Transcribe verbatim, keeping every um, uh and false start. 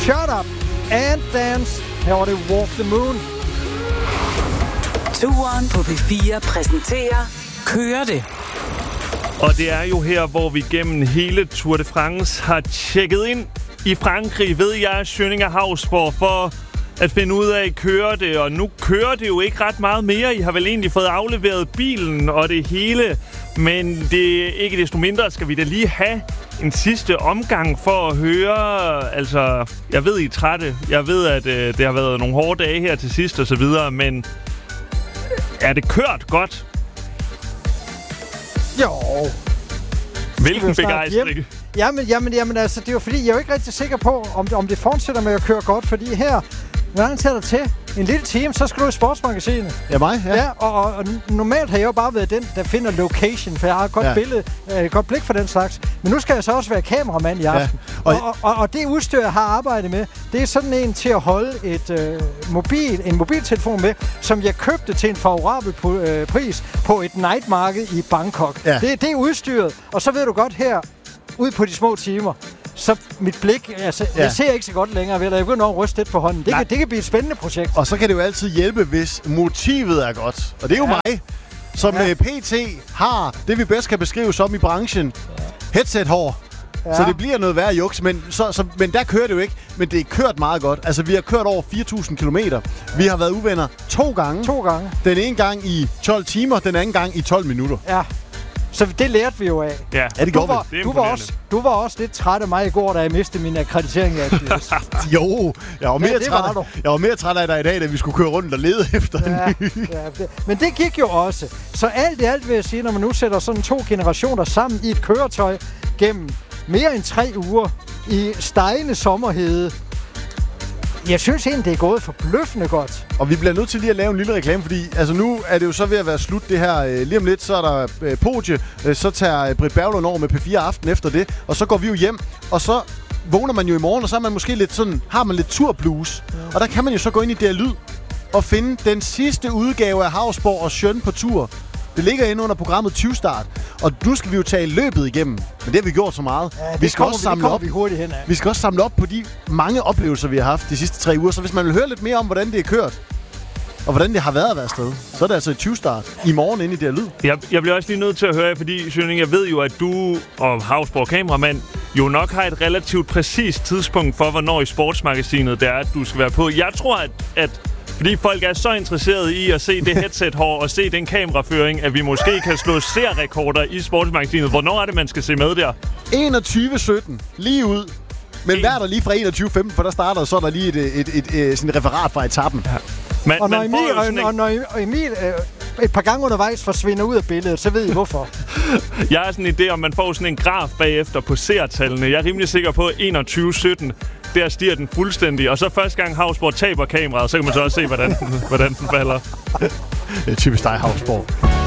Shut Up and Dance. Her var det Walk the Moon. Turen på P fire præsenterer Kører det. Og det er jo her, hvor vi gennem hele Tour de France har tjekket ind i Frankrig ved jeg, Schønninger Hausborg, for at finde ud af, kører det. Og nu kører det jo ikke ret meget mere. I har vel egentlig fået afleveret bilen og det hele. Men det ikke desto mindre skal vi da lige have en sidste omgang for at høre. Altså, jeg ved, I er trætte. Jeg ved, at øh, det har været nogle hårde dage her til sidst og så videre. Men er det kørt godt? Jo. Hvilken begejstring? Jamen, jamen, jamen, altså, det er jo fordi, jeg er jo ikke rigtig sikker på, om, om det fortsætter med at køre godt, fordi her, hvor lang tid er der til? En lille time, så skal du i Sportsmagasinet. Ja, mig? Ja. ja og, og, og normalt har jeg jo bare været den, der finder location, for jeg har et godt, ja. billede, øh, et godt blik for den slags. Men nu skal jeg så også være kameramand i aften. Ja. Og, og, og, og det udstyr, jeg har arbejdet med, det er sådan en til at holde et øh, mobil, en mobiltelefon med, som jeg købte til en favorabel på, øh, pris på et nightmarked i Bangkok. Ja. Det, det er udstyret, og så ved du godt her, ud på de små timer, så mit blik, altså, ja. jeg ser ikke så godt længere, vel? Jeg begynder at ryste lidt på hånden. Det kan, det kan blive et spændende projekt. Og så kan det jo altid hjælpe, hvis motivet er godt. Og det er jo ja. mig, som ja. P T har det, vi bedst kan beskrive som i branchen. Ja. Headset-hår. Ja. Så det bliver noget værre juks, men, så, så, men der kører det jo ikke. Men det er kørt meget godt. Altså, vi har kørt over fire tusind kilometer. Vi har været uvenner to gange. To gange. Den ene gang i tolv timer, den anden gang i tolv minutter. Ja. Så det lærte vi jo af. Ja, ja det du går var, vi. Du var, også, du var også lidt træt af mig i går, da jeg mistede min akkreditering af F Jo, jeg var, mere ja, træt var af, jeg var mere træt af dig i dag, da vi skulle køre rundt og lede efter ja, en ny. Ja, det, men det gik jo også. Så alt i alt vil jeg sige, når man nu sætter sådan to generationer sammen i et køretøj gennem mere end tre uger i stegende sommerhede, jeg synes egentlig, det er gået forbløffende godt. Og vi bliver nødt til lige at lave en lille reklame, fordi altså nu er det jo så ved at være slut det her. Øh, lige om lidt, så er der øh, podie. Øh, så tager Britt Berglund over med P fire Aften efter det. Og så går vi jo hjem. Og så vågner man jo i morgen, og så er man måske lidt sådan, har man lidt turblues. Ja. Og der kan man jo så gå ind i D R Lyd og finde den sidste udgave af Hausborg og Schøn på tur. Det ligger inde under programmet tyve start. Og nu skal vi jo tage løbet igennem. Men det har vi gjort så meget. Ja, vi skal også samle vi, op. Vi, hurtigt hen af. vi skal også samle op på de mange oplevelser, vi har haft de sidste tre uger. Så hvis man vil høre lidt mere om, hvordan det er kørt, og hvordan det har været at være afsted, så er det altså et tyve start i morgen inde i D R Lyd. Jeg, jeg bliver også lige nødt til at høre, fordi Schønning, jeg ved jo, at du og Hausborg kameramand jo nok har et relativt præcist tidspunkt for, hvornår i Sportsmagasinet det er, at du skal være på. Jeg tror, at, at fordi folk er så interesserede i at se det headset-hår og se den kameraføring, at vi måske kan slå seerrekorder i Sportsmagasinet. Hvornår er det, man skal se med der? enogtyve sytten. Lige ud. Men hver der lige fra enogtyve femten, for der starter, så er der lige et, et, et, et, sådan et referat fra etappen. Ja. Man, og når Emil, og, og når Emil øh, et par gange undervejs forsvinder ud af billedet, så ved I hvorfor. Jeg har sådan en idé om, man får sådan en graf bagefter på seertallene. Jeg er rimelig sikker på enogtyve sytten. Der stiger den fuldstændig. Og så første gang Hausborg taber kameraet, så kan man så også se, hvordan, hvordan den falder. Det er typisk dig, Hausborg.